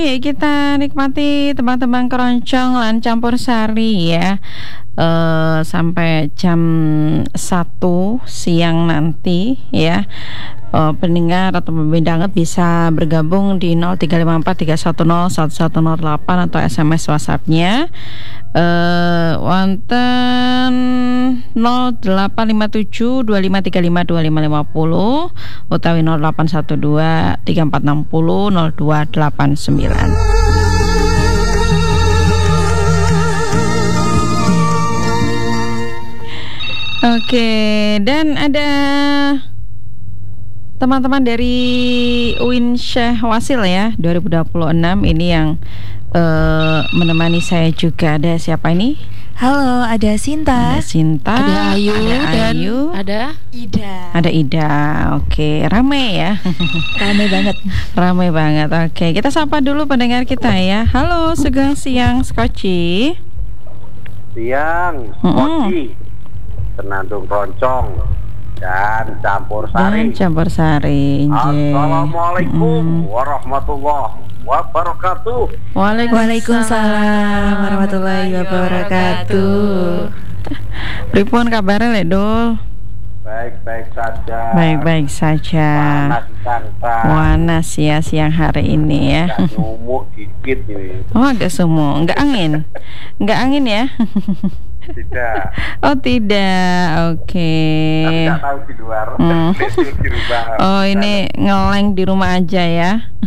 Ya, kita nikmati tembang-tembang keroncong lan campur sari ya, sampai jam 1 siang nanti ya. Pendengar atau pembindanget bisa bergabung di 035431011008 atau SMS WhatsApp-nya wonten 085725352550 utawi 081234600289. Oke, dan ada teman-teman dari UIN Syekh Wasil ya 2026 ini yang menemani saya juga. Ada siapa ini? Halo, ada Sinta. Ada Sinta, ada Ayu, dan ada Ida. Ada Ida. Oke, ramai ya. Ramai banget. Ramai banget. Oke, kita sapa dulu pendengar kita ya. Halo, Sugeng Siang Skoci. Siang, Skoci, Senandung Keroncong dan campur sari. Assalamualaikum warahmatullahi wabarakatuh. Waalaikumsalam warahmatullahi wabarakatuh. Pripun kabarnya Le Dul? Baik-baik saja. Baik-baik saja. Panas ya siang hari ini ya. Sumuk dikit ini. Oh, agak sumuk. Enggak angin. Enggak angin ya. Tidak. Oh tidak, oke. Tapi nggak tahu di luar. Di rumah. Oh ini ngeleng di rumah aja ya.